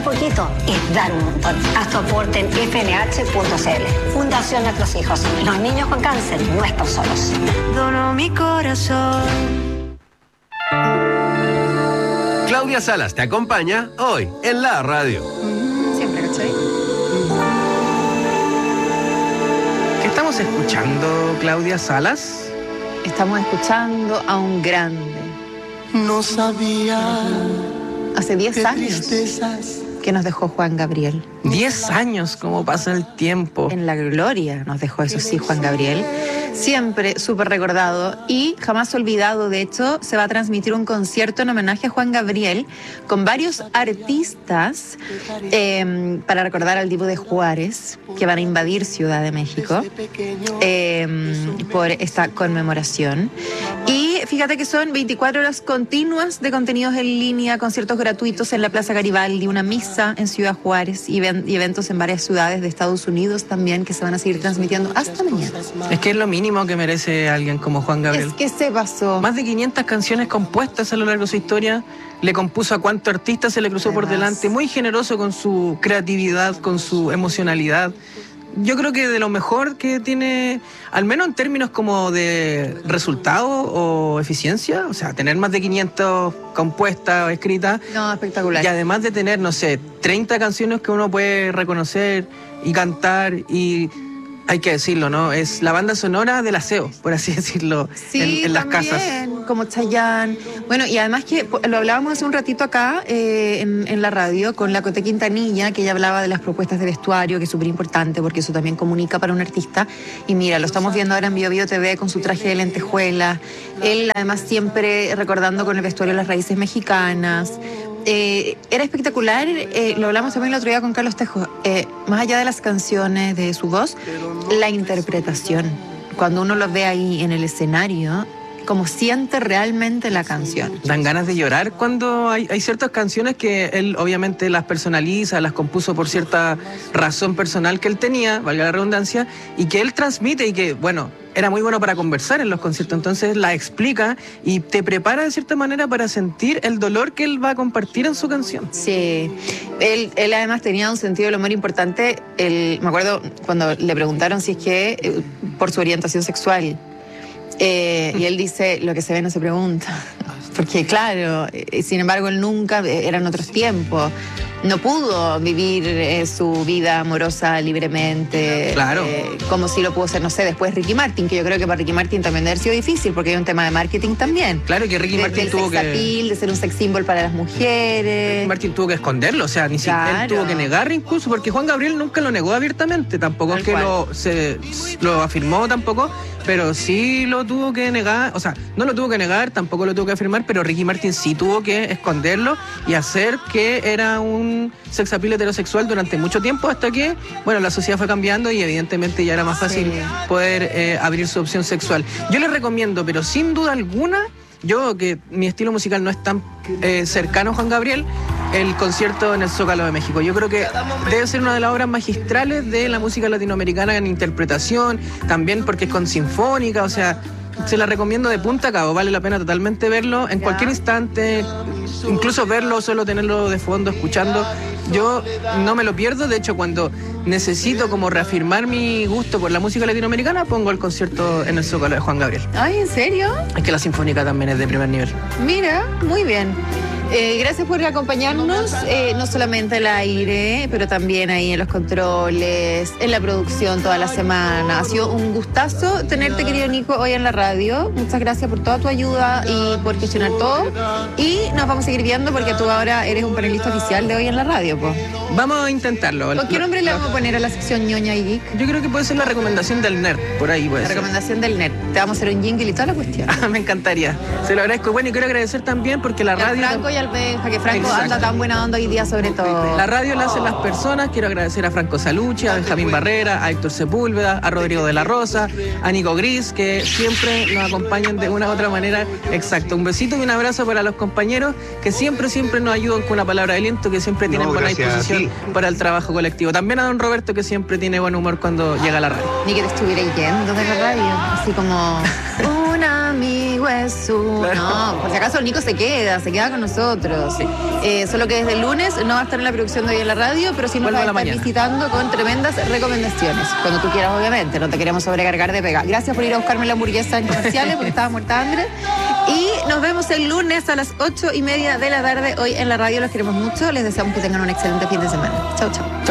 poquito es dar un montón. Haz tu aporte en fnh.cl. Fundación Nuestros Hijos. Los niños con cáncer no están solos. Dono mi corazón. Claudia Salas te acompaña hoy en la radio. Siempre, ¿cachai? ¿Qué estamos escuchando, Claudia Salas? Estamos escuchando a un grande. No sabía. Hace 10 años que nos dejó Juan Gabriel. 10 años, cómo pasa el tiempo. En la gloria nos dejó, eso sí, Juan Gabriel. Siempre súper recordado y jamás olvidado. De hecho, se va a transmitir un concierto en homenaje a Juan Gabriel con varios artistas para recordar al Divo de Juárez, que van a invadir Ciudad de México por esta conmemoración. Y fíjate que son 24 horas continuas de contenidos en línea, conciertos gratuitos en la Plaza Garibaldi, una misa en Ciudad Juárez y eventos en varias ciudades de Estados Unidos también que se van a seguir transmitiendo hasta mañana. Es que es lo mínimo que merece alguien como Juan Gabriel. Es que se pasó. Más de 500 canciones compuestas a lo largo de su historia. Le compuso a cuánto artista se le cruzó por delante. Muy generoso con su creatividad, con su emocionalidad. Yo creo que de lo mejor que tiene, al menos en términos como de resultado o eficiencia, o sea, tener más de 500 compuestas o escritas. No, espectacular. Y además de tener, no sé, 30 canciones que uno puede reconocer y cantar y... Hay que decirlo, ¿no? Es la banda sonora del aseo, por así decirlo, sí, en las también, casas. Como Chayanne. Bueno, y además que lo hablábamos hace un ratito acá en la radio con la Coté Quintanilla, que ella hablaba de las propuestas de vestuario, que es súper importante porque eso también comunica para un artista. Y mira, lo estamos viendo ahora en Bio Bio TV con su traje de lentejuela. Él además siempre recordando con el vestuario las raíces mexicanas. Era espectacular, lo hablamos también el otro día con Carlos Tejo, más allá de las canciones, de su voz, la interpretación, cuando uno lo ve ahí en el escenario, como siente realmente la canción. Dan ganas de llorar cuando hay ciertas canciones que él obviamente las personaliza, las compuso por cierta razón personal que él tenía, valga la redundancia, y que él transmite y que, bueno, era muy bueno para conversar en los conciertos, entonces la explica y te prepara de cierta manera para sentir el dolor que él va a compartir en su canción. Sí, él además tenía un sentido del humor importante. Me acuerdo cuando le preguntaron si es que por su orientación sexual, y él dice, lo que se ve no se pregunta, porque claro, sin embargo él nunca, eran otros tiempos, no pudo vivir su vida amorosa libremente, claro. Como si lo pudo hacer, no sé, después Ricky Martin, que yo creo que para Ricky Martin también debe haber sido difícil, porque hay un tema de marketing también. Claro, que Ricky Martin tuvo que... de ser un sex symbol para las mujeres. Ricky Martin tuvo que esconderlo, o sea, ni siquiera él tuvo que negar incluso, porque Juan Gabriel nunca lo negó abiertamente, tampoco es que lo afirmó tampoco, pero sí lo tuvo que negar, o sea, no lo tuvo que negar, tampoco lo tuvo que afirmar, pero Ricky Martin sí tuvo que esconderlo y hacer que era un sex appeal heterosexual durante mucho tiempo, hasta que, bueno, la sociedad fue cambiando y evidentemente ya era más fácil poder abrir su opción sexual. Yo les recomiendo, pero sin duda alguna, yo que mi estilo musical no es tan cercano a Juan Gabriel, el concierto en el Zócalo de México. Yo creo que debe ser una de las obras magistrales de la música latinoamericana en interpretación, también porque es con sinfónica, o sea, se la recomiendo de punta a cabo, vale la pena totalmente verlo en cualquier instante, incluso verlo, solo tenerlo de fondo, escuchando. Yo no me lo pierdo, de hecho cuando necesito como reafirmar mi gusto por la música latinoamericana, pongo el concierto en el Zócalo de Juan Gabriel. Ay, ¿en serio? Es que la sinfónica también es de primer nivel. Mira, muy bien. Gracias por acompañarnos, no solamente al aire, pero también ahí en los controles, en la producción toda la semana. Ha sido un gustazo tenerte, querido Nico, hoy en la radio. Muchas gracias por toda tu ayuda y por gestionar todo. Y nos vamos a seguir viendo porque tú ahora eres un panelista oficial de Hoy en la Radio, po. Vamos a intentarlo. ¿Con qué nombre le vamos a poner a la sección ñoña y geek? Yo creo que puede ser la recomendación del nerd, por ahí puede ser. La recomendación del nerd. Te vamos a hacer un jingle y toda la cuestión. Me encantaría. Se lo agradezco. Bueno, y quiero agradecer también porque la radio... Franco y al Benja, que Franco anda tan buena onda hoy día sobre todo. La radio la hacen las personas. Quiero agradecer a Franco Salucci, a Benjamín Barrera, a Héctor Sepúlveda, a Rodrigo de la Rosa, a Nico Gris, que siempre nos acompañan de una u otra manera. Exacto. Un besito y un abrazo para los compañeros que siempre nos ayudan con una palabra de aliento, que siempre tienen buena disposición para el trabajo colectivo. También a don Roberto, que siempre tiene buen humor cuando llega a la radio. Ni que te estuviera yendo de la radio, así como un amigo hueso. Claro. No, por si acaso el Nico se queda con nosotros. Sí. Solo que desde el lunes no va a estar en la producción de Hoy en la Radio, pero sí nos Vuelve va a a la estar mañana. visitando con tremendas recomendaciones. Cuando tú quieras, obviamente. No te queremos sobrecargar de pega. Gracias por ir a buscarme la hamburguesa en comerciales porque estaba muerta de hambre. Y nos vemos el lunes a las 8:30 de la tarde. Hoy en la Radio los queremos mucho. Les deseamos que tengan un excelente fin de semana. Chau, chau.